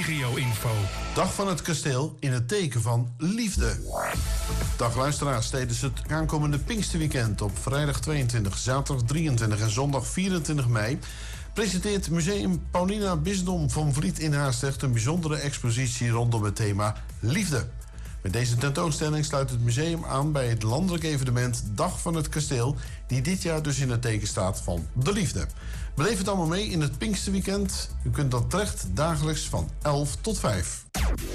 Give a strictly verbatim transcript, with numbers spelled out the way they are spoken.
regio-info. Dag van het kasteel in het teken van liefde. Dag luisteraars, tijdens het aankomende Pinksterweekend op vrijdag tweeëntwintig, zaterdag drieëntwintig en zondag vierentwintig mei... presenteert Museum Paulina Bisdom van Vliet in Haastrecht een bijzondere expositie rondom het thema liefde. Met deze tentoonstelling sluit het museum aan bij het landelijk evenement Dag van het Kasteel, die dit jaar dus in het teken staat van de liefde. Beleef het allemaal mee in het Pinksterweekend. U kunt dat terecht dagelijks van elf tot vijf.